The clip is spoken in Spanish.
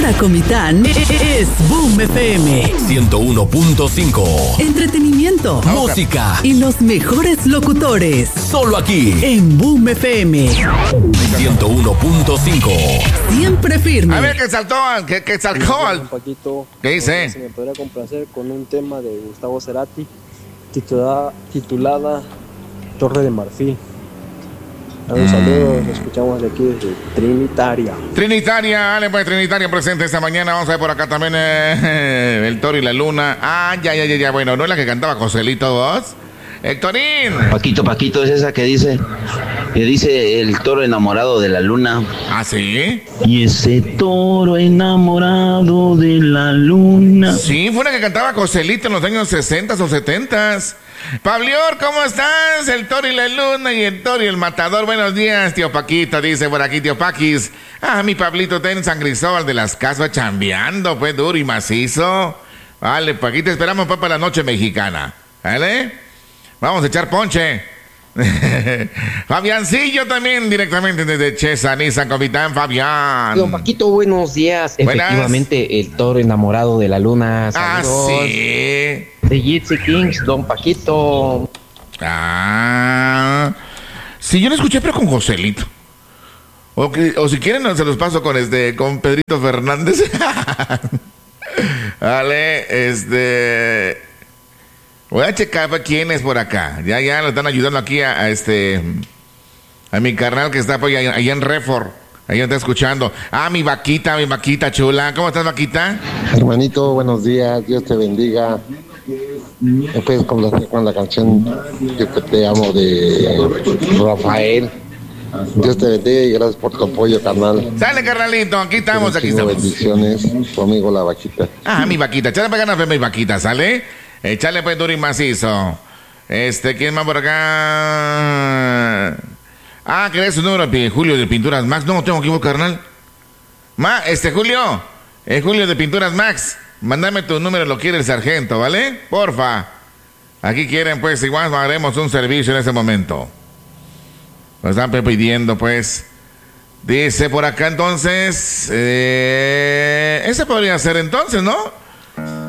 Para Comitán es Boom FM 101.5. Entretenimiento, música y los mejores locutores. Solo aquí En Boom FM 101.5. Siempre firme. A ver, ¿qué saltó? ¿Qué saltó? Paquito, ¿Qué dice? Se me podría complacer con un tema de Gustavo Cerati titulada Torre de Marfil. Un saludo, nos escuchamos de aquí desde Trinitaria. Trinitaria, dale pues, Trinitaria presente esta mañana. Vamos a ver por acá también el Toro y la Luna. Ah, ya, bueno, ¿no es la que cantaba Joselito vos? Héctorín. Paquito, es esa que dice el toro enamorado de la luna. ¿Ah, sí? Y ese toro enamorado de la luna. Sí, fue la que cantaba Joselito en los años 60 o 70. Pablior, ¿cómo estás? El Toro y la Luna y el Toro y el Matador. Buenos días, tío Paquito, dice por aquí tío Paquis. Ah, mi Pablito está en San Cristóbal de las Casas chambeando, pues duro y macizo. Vale, Paquito, esperamos pues, para la noche mexicana. ¿Vale? Vamos a echar ponche. Fabiancillo también directamente desde Chesa, San Comitán, Fabián. Don Paquito, buenos días. Buenas. Efectivamente, el toro enamorado de la luna. Saludos. Ah, sí. De Gypsy Kings, Don Paquito. Ah, sí, yo lo escuché, pero con Joselito. O si quieren, se los paso con Pedrito Fernández. Vale, voy a checar quién es por acá. Ya lo están ayudando aquí a mi carnal que está pues, allá en Refor. Ahí está escuchando. Ah, mi vaquita chula. ¿Cómo estás, vaquita? Hermanito, buenos días. Dios te bendiga. ¿Me puedes complacer con la canción Yo que te amo de Rafael? Dios te bendiga y gracias por tu apoyo, carnal. Sale, carnalito. Aquí estamos. Bendiciones. Tu amigo la vaquita. Ah, mi vaquita. Échale para ganas, mi vaquita, ¿sale? Échale pues duro y macizo. ¿Quién más por acá? Ah, ¿querés su número, Julio de Pinturas Max? No, tengo aquí, carnal. Julio. Julio de Pinturas Max. Mándame tu número, lo quiere el sargento, ¿vale? Porfa. Aquí quieren, pues, igual haremos un servicio en ese momento. Nos están pidiendo, pues. Dice por acá, entonces... ese podría ser entonces, ¿no?